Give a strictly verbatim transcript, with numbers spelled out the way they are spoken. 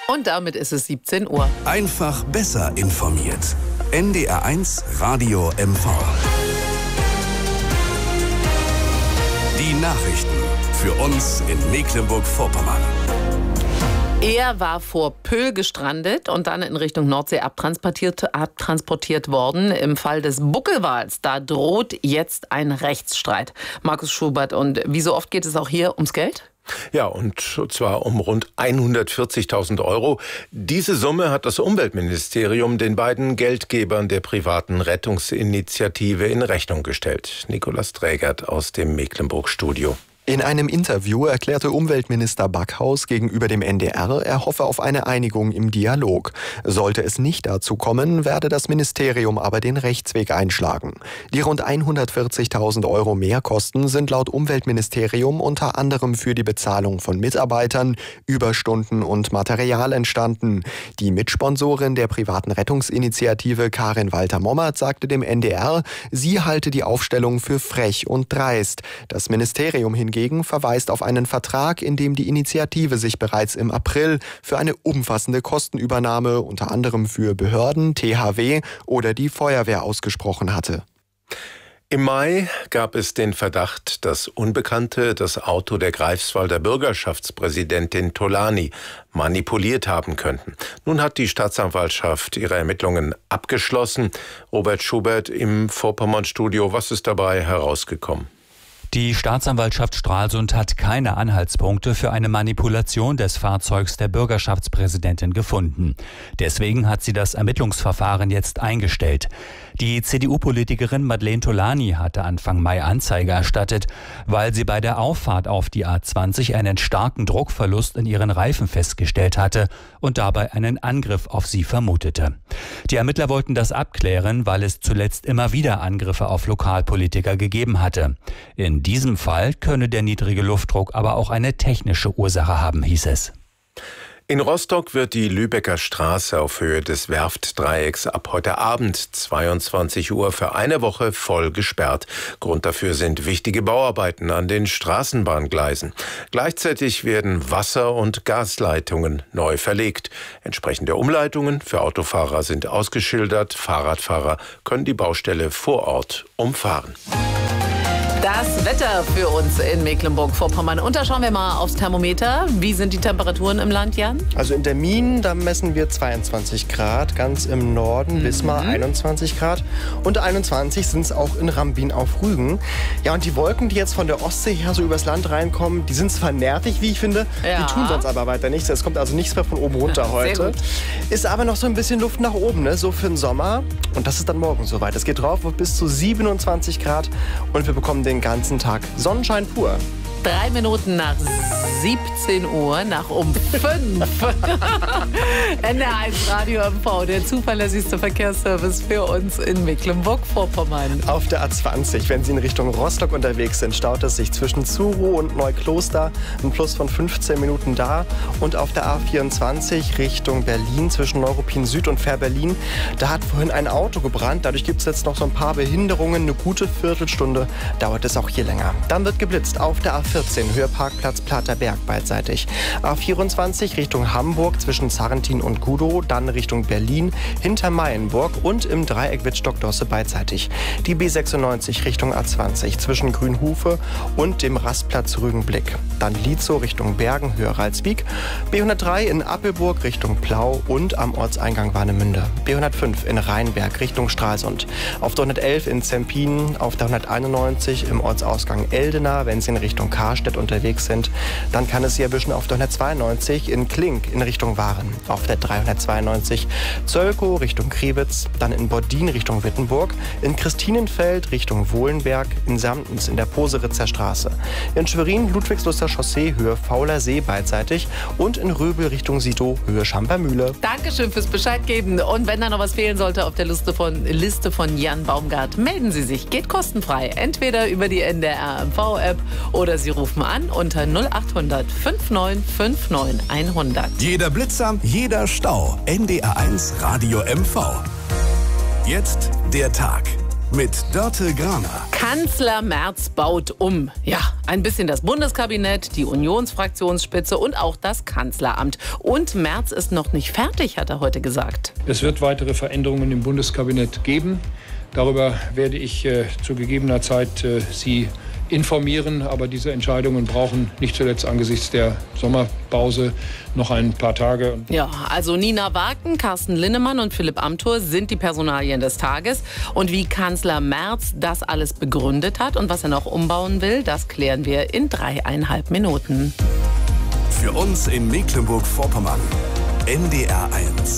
Und damit ist es siebzehn Uhr. Einfach besser informiert. N D R eins Radio M V. Die Nachrichten für uns in Mecklenburg-Vorpommern. Er war vor Pöhl gestrandet und dann in Richtung Nordsee abtransportiert, abtransportiert worden. Im Fall des Buckelwals, da droht jetzt ein Rechtsstreit. Markus Schubert, und wie so oft geht es auch hier ums Geld? Ja, und zwar um rund hundertvierzigtausend Euro. Diese Summe hat das Umweltministerium den beiden Geldgebern der privaten Rettungsinitiative in Rechnung gestellt. Nikolaus Trägert aus dem Mecklenburg-Studio. In einem Interview erklärte Umweltminister Backhaus gegenüber dem N D R, er hoffe auf eine Einigung im Dialog. Sollte es nicht dazu kommen, werde das Ministerium aber den Rechtsweg einschlagen. Die rund hundertvierzigtausend Euro Mehrkosten sind laut Umweltministerium unter anderem für die Bezahlung von Mitarbeitern, Überstunden und Material entstanden. Die Mitsponsorin der privaten Rettungsinitiative Karin Walter-Mommert sagte dem N D R, sie halte die Aufstellung für frech und dreist. Das Ministerium hingegen Hingegen verweist auf einen Vertrag, in dem die Initiative sich bereits im April für eine umfassende Kostenübernahme unter anderem für Behörden, T H W oder die Feuerwehr ausgesprochen hatte. Im Mai gab es den Verdacht, dass Unbekannte das Auto der Greifswalder Bürgerschaftspräsidentin Tolani manipuliert haben könnten. Nun hat die Staatsanwaltschaft ihre Ermittlungen abgeschlossen. Robert Schubert im Vorpommern-Studio, was ist dabei herausgekommen? Die Staatsanwaltschaft Stralsund hat keine Anhaltspunkte für eine Manipulation des Fahrzeugs der Bürgerschaftspräsidentin gefunden. Deswegen hat sie das Ermittlungsverfahren jetzt eingestellt. Die C D U-Politikerin Madeleine Tolani hatte Anfang Mai Anzeige erstattet, weil sie bei der Auffahrt auf die A zwanzig einen starken Druckverlust in ihren Reifen festgestellt hatte und dabei einen Angriff auf sie vermutete. Die Ermittler wollten das abklären, weil es zuletzt immer wieder Angriffe auf Lokalpolitiker gegeben hatte. In diesem Fall könne der niedrige Luftdruck aber auch eine technische Ursache haben, hieß es. In Rostock wird die Lübecker Straße auf Höhe des Werftdreiecks ab heute Abend zweiundzwanzig Uhr für eine Woche voll gesperrt. Grund dafür sind wichtige Bauarbeiten an den Straßenbahngleisen. Gleichzeitig werden Wasser- und Gasleitungen neu verlegt. Entsprechende Umleitungen für Autofahrer sind ausgeschildert. Fahrradfahrer können die Baustelle vor Ort umfahren. Das Wetter für uns in Mecklenburg-Vorpommern. Und da schauen wir mal aufs Thermometer. Wie sind die Temperaturen im Land, Jan? Also in der Mien, da messen wir zweiundzwanzig Grad. Ganz im Norden, mhm. Wismar einundzwanzig Grad. Und einundzwanzig sind es auch in Rambin auf Rügen. Ja, und die Wolken, die jetzt von der Ostsee her so übers Land reinkommen, die sind zwar nervig, wie ich finde. Ja. Die tun sonst aber weiter nichts. Es kommt also nichts mehr von oben runter heute. Sehr gut. Ist aber noch so ein bisschen Luft nach oben, ne? So für den Sommer. Und das ist dann morgen soweit. Es geht drauf bis zu siebenundzwanzig Grad. Und wir bekommen den ganzen Tag Sonnenschein pur. Drei Minuten nach siebzehn Uhr, nach um fünf. N D R eins Radio M V, der zuverlässigste Verkehrsservice für uns in Mecklenburg-Vorpommern. Auf der A zwanzig, wenn Sie in Richtung Rostock unterwegs sind, staut es sich zwischen Zuro und Neukloster. Ein Plus von fünfzehn Minuten da. Und auf der A vierundzwanzig Richtung Berlin zwischen Neuruppin Süd und Fähr-Berlin. Da hat vorhin ein Auto gebrannt. Dadurch gibt es jetzt noch so ein paar Behinderungen. Eine gute Viertelstunde dauert es auch hier länger. Dann wird geblitzt auf der A vierzehn, Höheparkplatz Platerberg beidseitig. A vierundzwanzig Richtung Hamburg zwischen Sarrentin und Gudow, dann Richtung Berlin, hinter Mayenburg und im Dreieck Wittstock-Dosse beidseitig. Die B sechsundneunzig Richtung A zwanzig zwischen Grünhufe und dem Rastplatz Rügenblick. Dann Lietzow Richtung Bergen, höher Ralswiek. B hundertdrei in Appelburg Richtung Plau und am Ortseingang Warnemünde. B hundertfünf in Rheinberg Richtung Stralsund. Auf der hundertelf in Zempin, auf der hunderteinundneunzig im Ortsausgang Eldena, wenn Sie in Richtung Karstedt unterwegs sind. Dann kann es Sie erwischen auf der hundertzweiundneunzig in Klink in Richtung Waren. Auf der dreihundertzweiundneunzig Zölkow Richtung Kriwitz. Dann in Bodin Richtung Wittenburg. In Christinenfeld Richtung Wohlenberg. In Samtens in der Poseritzer Straße. In Schwerin Ludwigsluster Chaussee Höhe Fauler See beidseitig. Und in Röbel Richtung Sidow Höhe Schampermühle. Dankeschön fürs Bescheid geben. Und wenn da noch was fehlen sollte auf der Liste von, Liste von Jan Baumgart, melden Sie sich. Geht kostenfrei. Entweder über die N D R M V-App oder Sie rufen an unter null achthundert neunundfünfzig neunundfünfzig hundert. Jeder Blitzer, jeder Stau. N D R eins Radio M V. Jetzt der Tag. mit Dörte Graner. Kanzler Merz baut um. Ja, ein bisschen das Bundeskabinett, die Unionsfraktionsspitze und auch das Kanzleramt. Und Merz ist noch nicht fertig, hat er heute gesagt. Es wird weitere Veränderungen im Bundeskabinett geben. Darüber werde ich äh, zu gegebener Zeit äh, Sie informieren. Aber diese Entscheidungen brauchen nicht zuletzt angesichts der Sommerpause noch ein paar Tage. Ja, also Nina Waken, Carsten Linnemann und Philipp Amthor sind die Personalien des Tages. Und wie Kanzler Merz das alles begründet hat und was er noch umbauen will, das klären wir in dreieinhalb Minuten. Für uns in Mecklenburg-Vorpommern, N D R eins.